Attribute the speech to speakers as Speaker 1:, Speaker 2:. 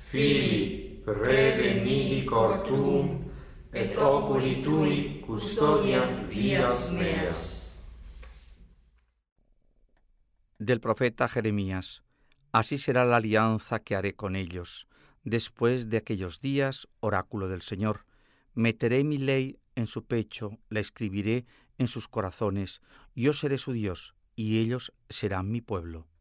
Speaker 1: Fili, preve mihi cor tuum, et oculi tui custodiant vias meas.
Speaker 2: Del profeta Jeremías. Así será la alianza que haré con ellos. Después de aquellos días, oráculo del Señor, meteré mi ley en su pecho, la escribiré en sus corazones. Yo seré su Dios, y ellos serán mi pueblo.